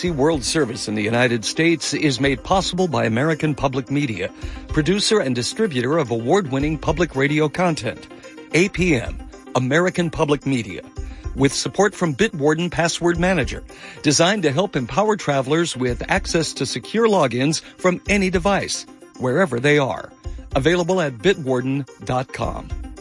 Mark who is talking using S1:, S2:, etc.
S1: NBC World Service in the United States is made possible by American Public Media, producer and distributor of award-winning public radio content. APM, American Public Media, with support from Bitwarden Password Manager, designed to help empower travelers with access to secure logins from any device, wherever they are. Available at bitwarden.com.